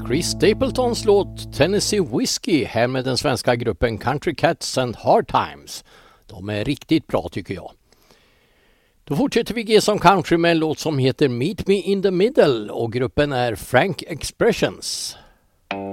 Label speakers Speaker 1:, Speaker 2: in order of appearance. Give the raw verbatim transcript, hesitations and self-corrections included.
Speaker 1: Chris Stapletons låt Tennessee Whiskey här med den svenska gruppen Country Cats and Hard Times. De är riktigt bra tycker jag. Då fortsätter vi G som country med en låt som heter Meet Me in the Middle och gruppen är Frank Expressions.